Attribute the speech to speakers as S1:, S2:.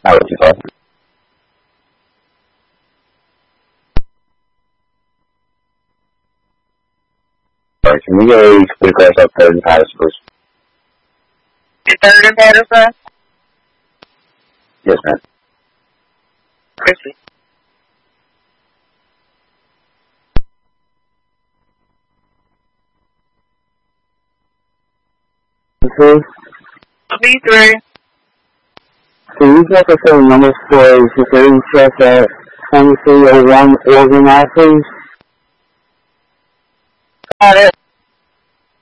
S1: Not what you thought. Alright, can we get a quick class up there in Patterson?
S2: Your third in Patterson?
S1: Yes, ma'am.
S2: Chrissy. B3.
S3: Can you get the phone number for security check at 2301 Oregon Ave, please?
S2: Got it.